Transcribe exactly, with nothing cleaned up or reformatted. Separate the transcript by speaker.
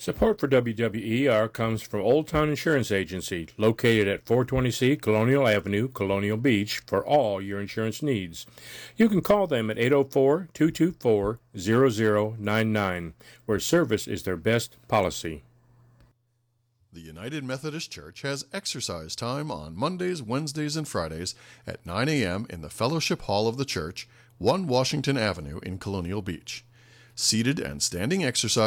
Speaker 1: Support for W W E R comes from Old Town Insurance Agency, located at four twenty C Colonial Avenue, Colonial Beach, for all your insurance needs. You can call them at eight oh four, two two four, zero zero nine nine, where service is their best policy.
Speaker 2: The United Methodist Church has exercise time on Mondays, Wednesdays, and Fridays at nine a.m. in the Fellowship Hall of the church, one Washington Avenue in Colonial Beach. Seated and standing exercise